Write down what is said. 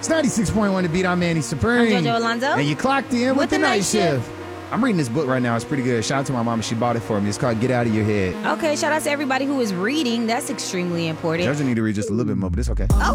It's 96.1 The Beat. I'm Manny Supreme. I'm JoJo Alonzo. And you clocked in with the night shift. I'm reading this book right now. It's pretty good. Shout out to my mama. She bought it for me. It's called Get Out of Your Head. Okay, shout out to everybody who is reading. That's extremely important. JoJo need to read just a little bit more, but it's okay.